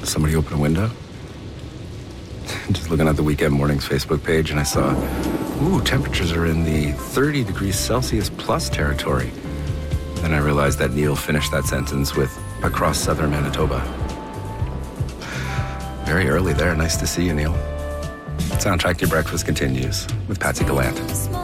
Somebody open a window? Just looking at the Weekend Mornings Facebook page, and I saw, temperatures are in the 30 degrees Celsius plus territory. Then I realized that Neil finished that sentence with across southern Manitoba. Very early there. Nice to see you, Neil. Soundtrack Your Breakfast continues with Patsy Gallant.